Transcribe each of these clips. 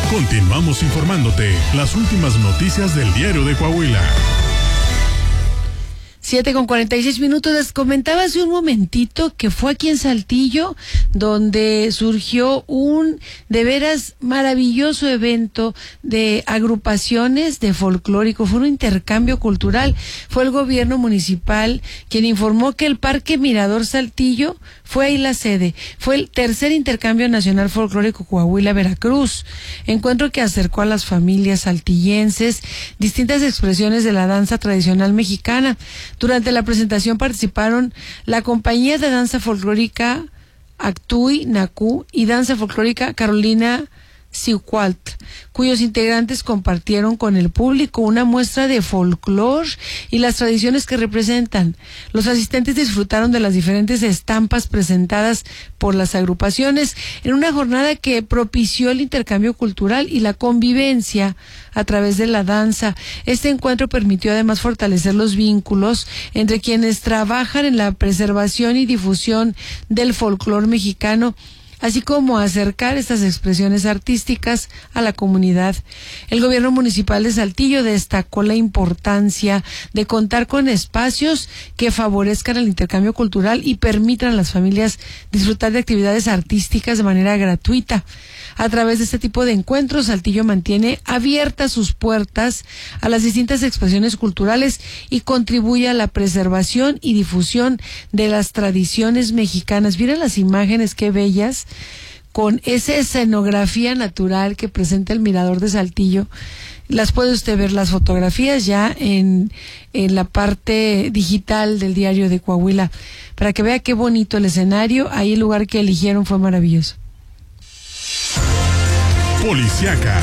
Continuamos informándote las últimas noticias del Diario de Coahuila. 7:46. Les comentaba hace un momentito que fue aquí en Saltillo donde surgió un de veras maravilloso evento de agrupaciones de folclórico. Fue un intercambio cultural. Fue el gobierno municipal quien informó que el Parque Mirador Saltillo fue ahí la sede. Fue el tercer intercambio nacional folclórico Coahuila-Veracruz. Encuentro que acercó a las familias saltillenses distintas expresiones de la danza tradicional mexicana. Durante la presentación participaron la compañía de danza folclórica Actuy Nacú y danza folclórica Carolina Siucualt, cuyos integrantes compartieron con el público una muestra de folclor y las tradiciones que representan. Los asistentes disfrutaron de las diferentes estampas presentadas por las agrupaciones en una jornada que propició el intercambio cultural y la convivencia a través de la danza. Este encuentro permitió además fortalecer los vínculos entre quienes trabajan en la preservación y difusión del folclor mexicano, así como acercar estas expresiones artísticas a la comunidad. El gobierno municipal de Saltillo destacó la importancia de contar con espacios que favorezcan el intercambio cultural y permitan a las familias disfrutar de actividades artísticas de manera gratuita. A través de este tipo de encuentros, Saltillo mantiene abiertas sus puertas a las distintas expresiones culturales y contribuye a la preservación y difusión de las tradiciones mexicanas. Miren las imágenes, qué bellas, con esa escenografía natural que presenta el Mirador de Saltillo. Las puede usted ver las fotografías ya en la parte digital del Diario de Coahuila, para que vea qué bonito el escenario. Ahí el lugar que eligieron fue maravilloso. Policiaca.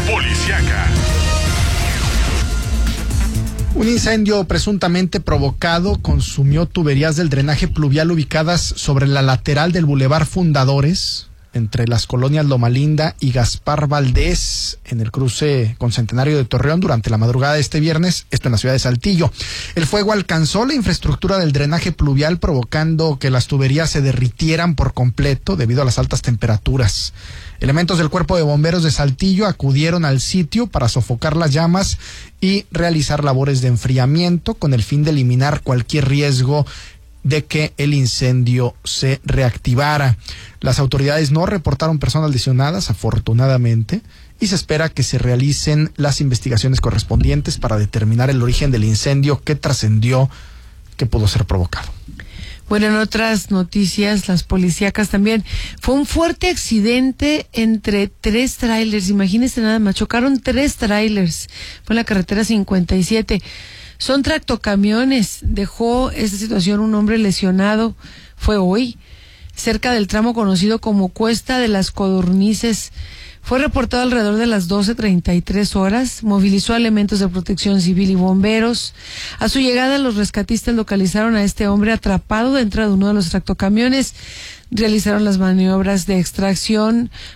Un incendio presuntamente provocado consumió tuberías del drenaje pluvial ubicadas sobre la lateral del Boulevard Fundadores, entre las colonias Loma Linda y Gaspar Valdés, en el cruce con Centenario de Torreón, durante la madrugada de este viernes, esto en la ciudad de Saltillo. El fuego alcanzó la infraestructura del drenaje pluvial, provocando que las tuberías se derritieran por completo debido a las altas temperaturas. Elementos del Cuerpo de Bomberos de Saltillo acudieron al sitio para sofocar las llamas y realizar labores de enfriamiento con el fin de eliminar cualquier riesgo de que el incendio se reactivara. Las autoridades no reportaron personas lesionadas, afortunadamente, y se espera que se realicen las investigaciones correspondientes para determinar el origen del incendio que trascendió, que pudo ser provocado. Bueno, en otras noticias, las policíacas también, fue un fuerte accidente entre 3 tráilers, imagínense nada más, chocaron 3 tráilers, fue en la carretera 57, son tractocamiones, dejó esta situación un hombre lesionado, fue hoy, cerca del tramo conocido como Cuesta de las Codornices. Fue reportado alrededor de las 12:33 horas, movilizó elementos de protección civil y bomberos. A su llegada, los rescatistas localizaron a este hombre atrapado dentro de uno de los tractocamiones, realizaron las maniobras de extracción,